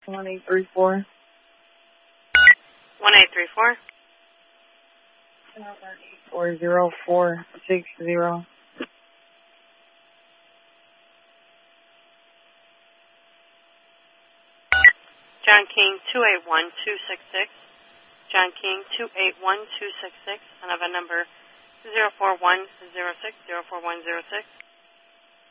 1834. 1834. 40460. John King 281266. John King 281266. And I have a number 04106. 04106.